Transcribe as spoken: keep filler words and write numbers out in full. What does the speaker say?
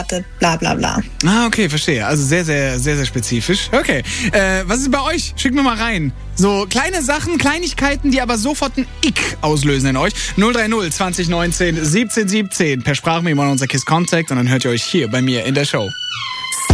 bla bla bla. Ah, okay, verstehe. Also sehr, sehr, sehr, sehr spezifisch. Okay, äh, was ist bei euch? Schickt mir mal rein. So kleine Sachen, Kleinigkeiten, die aber sofort ein Ick auslösen in euch. null drei null zwanzig neunzehn siebzehn siebzehn per Sprachmemo an unser KISS Contact und dann hört ihr euch hier bei mir in der Show.